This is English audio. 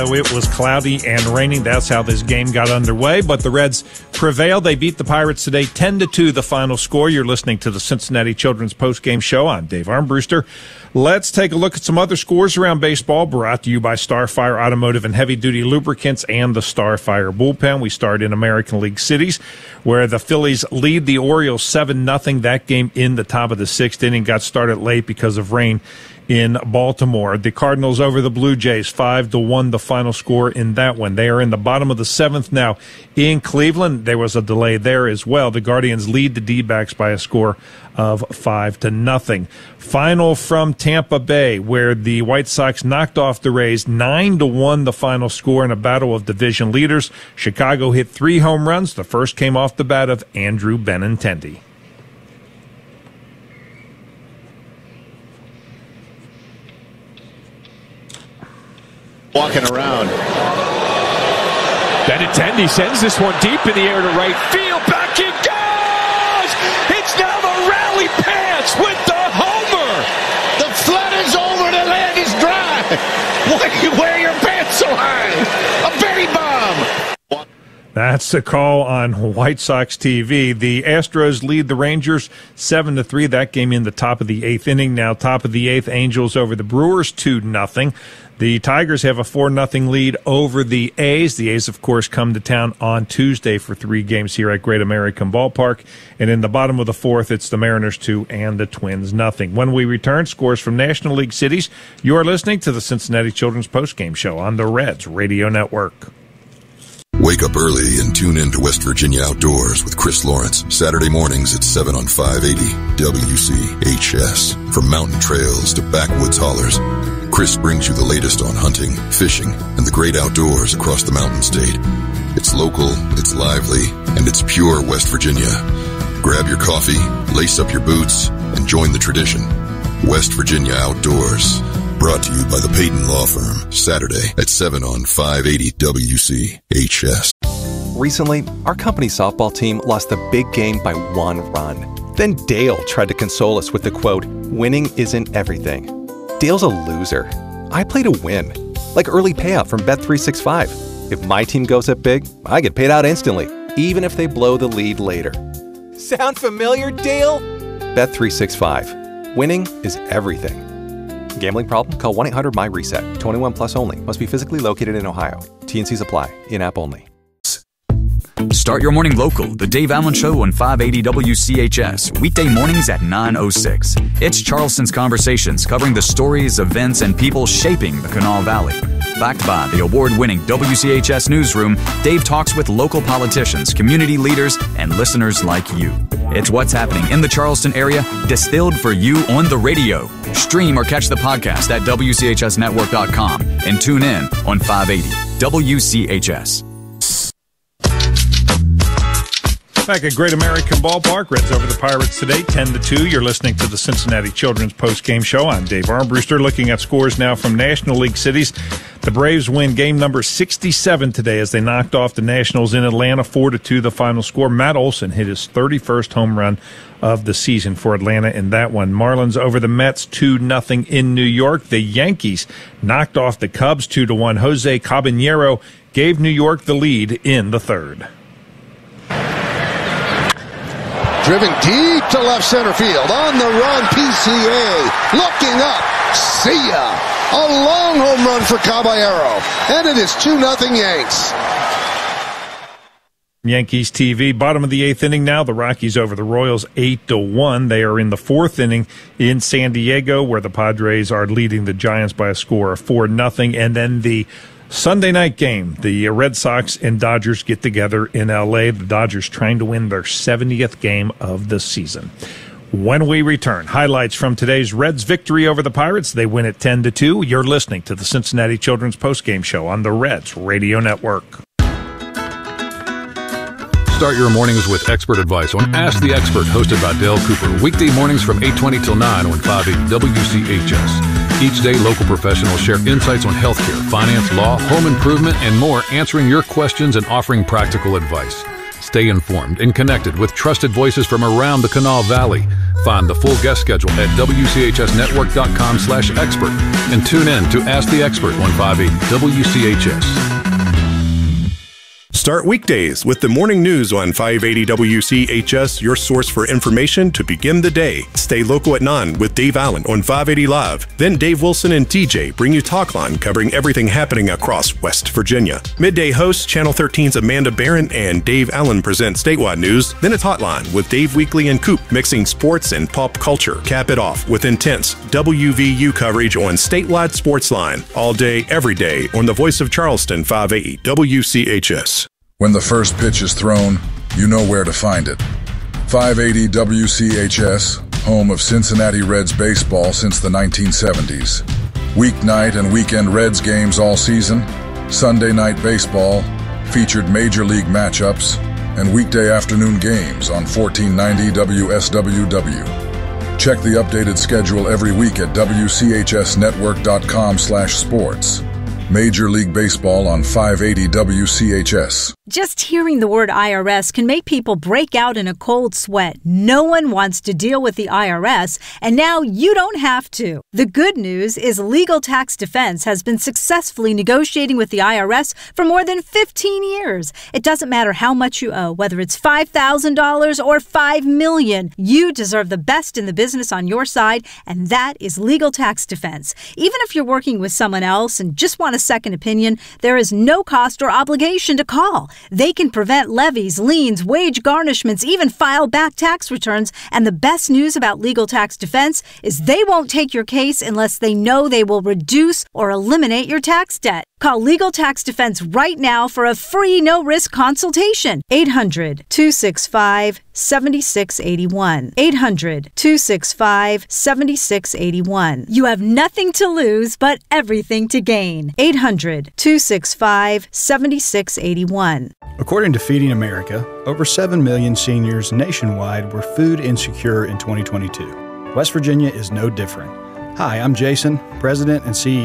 It was cloudy and raining. That's how this game got underway. But the Reds prevailed. They beat the Pirates today 10-2, the final score. You're listening to the Cincinnati Children's Postgame Show. I'm Dave Armbruster. Let's take a look at some other scores around baseball, brought to you by Starfire Automotive and Heavy Duty Lubricants and the Starfire Bullpen. We start in American League cities, where the Phillies lead the Orioles 7-0. That game in the top of the sixth inning got started late because of rain in Baltimore. The Cardinals over the Blue Jays 5-1, the final score in that one. They are in the bottom of the seventh now in Cleveland. There was a delay there as well. The Guardians lead the D-backs by a score of 5-0. Final from Tampa Bay, where the White Sox knocked off the Rays 9-1, the final score in a battle of division leaders. Chicago hit 3 home runs. The first came off the bat of Andrew Benintendi. Walking around. Benintendi sends this one deep in the air to right field. Back it goes! It's now the rally pants with the homer! The flood is over. The land is dry. Why do you wear your pants so high? A Betty bomb. That's the call on White Sox TV. The Astros lead the Rangers 7-3. That game in the top of the eighth inning. Now top of the eighth, Angels over the Brewers 2-0. The Tigers have a 4-0 lead over the A's. The A's, of course, come to town on Tuesday for 3 games here at Great American Ballpark. And in the bottom of the fourth, it's the Mariners 2 and the Twins 0. When we return, scores from National League cities. You are listening to the Cincinnati Children's Postgame Show on the Reds Radio Network. Wake up early and tune in to West Virginia Outdoors with Chris Lawrence, Saturday mornings at 7 on 580 WCHS. From mountain trails to backwoods hollers, Chris brings you the latest on hunting, fishing, and the great outdoors across the mountain state. It's local, it's lively, and it's pure West Virginia. Grab your coffee, lace up your boots, and join the tradition. West Virginia Outdoors. Brought to you by the Peyton Law Firm. Saturday at 7 on 580 WCHS. Recently, our company's softball team lost the big game by 1 run. Then Dale tried to console us with the quote, "Winning isn't everything." Dale's a loser. I play to win. Like early payout from Bet365. If my team goes up big, I get paid out instantly, even if they blow the lead later. Sound familiar, Dale? Bet365. Winning is everything. Gambling problem? Call 1-800-MY-RESET. 21 plus only. Must be physically located in Ohio. T&Cs apply. In-app only. Start your morning local. The Dave Allen Show on 580 WCHS. Weekday mornings at 9:06. It's Charleston's Conversations, covering the stories, events, and people shaping the Kanawha Valley. Backed by the award-winning WCHS Newsroom, Dave talks with local politicians, community leaders, and listeners like you. It's what's happening in the Charleston area, distilled for you on the radio. Stream or catch the podcast at WCHSnetwork.com and tune in on 580 WCHS. Back at Great American Ballpark, Reds over the Pirates today, 10-2. You're listening to the Cincinnati Children's Postgame Show. I'm Dave Armbruster. Looking at scores now from National League cities. The Braves win game number 67 today as they knocked off the Nationals in Atlanta, 4-2 the final score. Matt Olson hit his 31st home run of the season for Atlanta in that one. Marlins over the Mets 2-0 in New York. The Yankees knocked off the Cubs 2-1. Jose Caballero gave New York the lead in the third. Driven deep to left center field. On the run, PCA. Looking up. See ya. A long home run for Caballero. And it is 2-0 Yanks. Yankees TV, bottom of the eighth inning now. The Rockies over the Royals 8-1. They are in the fourth inning in San Diego, where the Padres are leading the Giants by a score of 4-0. And then the Sunday night game, the Red Sox and Dodgers get together in L.A. The Dodgers trying to win their 70th game of the season. When we return, highlights from today's Reds victory over the Pirates. They win it 10-2. You're listening to the Cincinnati Children's Postgame Show on the Reds Radio Network. Start your mornings with expert advice on Ask the Expert, hosted by Dale Cooper. Weekday mornings from 8:20 till 9 on 580 WCHS. Each day, local professionals share insights on healthcare, finance, law, home improvement, and more, answering your questions and offering practical advice. Stay informed and connected with trusted voices from around the Kanawha Valley. Find the full guest schedule at WCHSnetwork.com/expert and tune in to Ask the Expert on 580 WCHS. Start weekdays with the morning news on 580 WCHS, your source for information to begin the day. Stay local at 9 with Dave Allen on 580 Live. Then Dave Wilson and TJ bring you Talkline, covering everything happening across West Virginia. Midday hosts Channel 13's Amanda Barron and Dave Allen present statewide news. Then it's Hotline with Dave Weekly and Coop, mixing sports and pop culture. Cap it off with intense WVU coverage on statewide Sportsline. All day, every day on the voice of Charleston, 580 WCHS. When the first pitch is thrown, you know where to find it. 580 WCHS, home of Cincinnati Reds baseball since the 1970s. Weeknight and weekend Reds games all season, Sunday night baseball, featured major league matchups, and weekday afternoon games on 1490 WSWW. Check the updated schedule every week at WCHSnetwork.com/sports. Major League Baseball on 580 WCHS. Just hearing the word IRS can make people break out in a cold sweat. No one wants to deal with the IRS, and now you don't have to. The good news is Legal Tax Defense has been successfully negotiating with the IRS for more than 15 years. It doesn't matter how much you owe, whether it's $5,000 or $5 million. You deserve the best in the business on your side, and that is Legal Tax Defense. Even if you're working with someone else and just want a second opinion, there is no cost or obligation to call. They can prevent levies, liens, wage garnishments, even file back tax returns. And the best news about Legal Tax Defense is they won't take your case unless they know they will reduce or eliminate your tax debt. Call Legal Tax Defense right now for a free no-risk consultation. 800-265-7681. 800-265-7681. You have nothing to lose but everything to gain. 800-265-7681. According to Feeding America, over 7 million seniors nationwide were food insecure in 2022. West Virginia is no different. Hi, I'm Jason, President and CEO